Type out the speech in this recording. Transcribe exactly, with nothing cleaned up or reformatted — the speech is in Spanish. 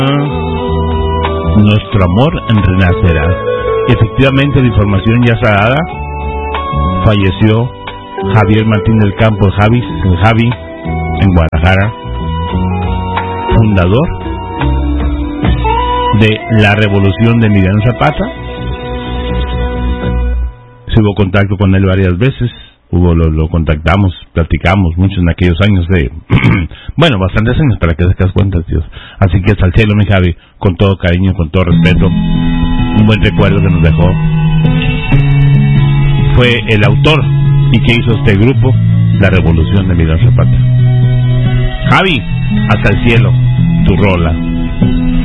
Nuestro amor renacerá. Efectivamente, la información ya está dada. Falleció Javier Martín del Campo, el Javi, el Javi, en Guadalajara, fundador de la revolución de Emiliano Zapata. Se hubo contacto con él varias veces, hubo lo, lo contactamos, platicamos mucho en aquellos años de, bueno, bastantes años para que sacas cuentas, Dios. Así que hasta el cielo, mi Javi, con todo cariño, con todo respeto, un buen recuerdo que nos dejó. Fue el autor y que hizo este grupo, la revolución de Emiliano Zapata. Javi, hasta el cielo, tu rola.